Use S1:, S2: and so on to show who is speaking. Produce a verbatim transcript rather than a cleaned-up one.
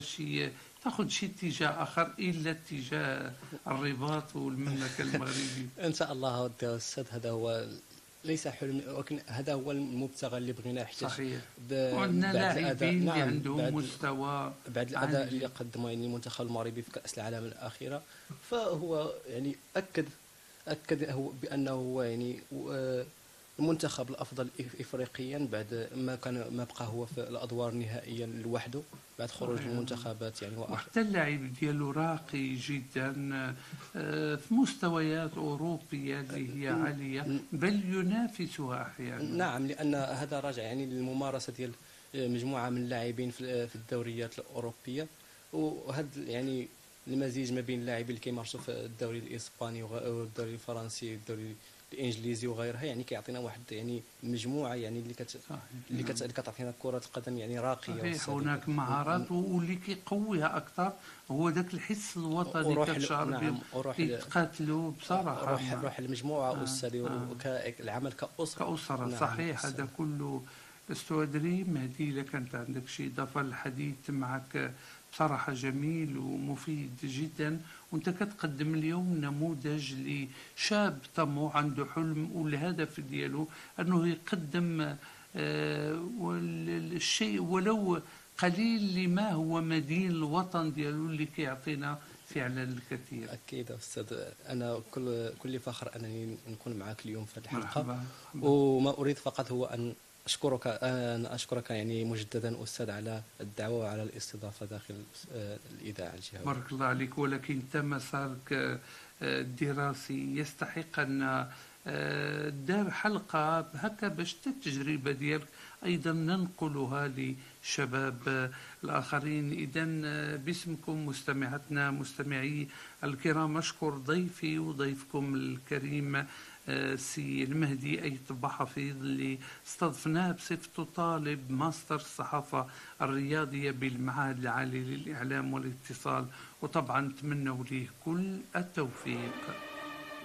S1: شي تاخذ شي اتجاه اخر الا اتجاه الرباط والمملكه المغربيه.
S2: ان شاء الله ودي استاذ، هذا هو ليس حلم، ولكن هذا هو المبتغى اللي بغينا، حتى
S1: صحيح. وعندنا
S2: بعد الاداء،
S1: لاعبين اللي
S2: نعم،
S1: عندهم
S2: بعد
S1: مستوى
S2: بعد الاداء
S1: عالي
S2: اللي
S1: جدا.
S2: قدمه يعني المنتخب المغربي في كاس العالم الاخيره، فهو يعني اكد اكد هو بانه هو يعني آه، المنتخب الافضل إف- افريقيا، بعد ما كان ما بقى هو في الادوار النهائيه لوحده بعد خروج
S1: صحيح.
S2: المنتخبات يعني وآخر.
S1: وحتى اللعب ديالو راقي جدا، آه، في مستويات أوروبية اللي هي عالية، بل ينافسها أحيانا.
S2: نعم، لان هذا راجع يعني للممارسه ديال مجموعه من اللاعبين في في الدوريات الاوروبيه، وهذا يعني المزيج ما بين اللاعبين اللي كيمارسوا في الدوري الاسباني وغ- والدوري الفرنسي والدوري الانجليزي وغيرها، يعني كيعطينا واحد يعني مجموعه يعني اللي كت
S1: صحيح.
S2: اللي كت
S1: نعم.
S2: اللي كتعطينا كره القدم يعني راقيه
S1: صحيح.
S2: وسلسه.
S1: هناك مهارات، واللي كيقويها أكثر هو ذاك الحس الوطني،
S2: وروح ال-
S1: كتشعر بهم
S2: نعم، وروح ال-
S1: يتقاتلوا بصراحة
S2: روح
S1: مع
S2: روح المجموعه
S1: آه
S2: استاذي،
S1: آه
S2: والعمل كاسره.
S1: كأسرة.
S2: نعم
S1: صحيح.
S2: استاذ.
S1: هذا كله. أستاذ ريم مهدي، إذا كانت عندك شيء إضافة للحديث معك، بصراحة جميل ومفيد جدا. وأنت كتقدم اليوم نموذج لشاب طموح عنده حلم، والهدف دياله أنه يقدم آه، والشيء ولو قليل لما هو مدين الوطن ديالو، اللي كيعطينا فعلا الكثير.
S2: أكيد أستاذ، أنا كل كل فخر أنني نكون معك اليوم في هذه الحلقة.
S1: مرحبا. مرحبا.
S2: وما أريد فقط هو أن أشكرك أن أشكرك يعني مجددا أستاذ على الدعوة وعلى الاستضافة داخل آه، الإذاعة الجهوية.
S1: بارك الله عليك. ولكن انت مسارك آه، الدراسي يستحق ان آه، دار حلقة هكا باش التجربة ديالك أيضا ننقلها لشباب آه، الآخرين. إذا باسمكم مستمعتنا مستمعي الكرام، أشكر ضيفي وضيفكم الكريم آه، سي المهدي أيطب حفيظ، اللي استضفناه بصفته طالب ماستر الصحافة الرياضية بالمعهد العالي للإعلام والاتصال، وطبعا نتمنى ليه كل التوفيق.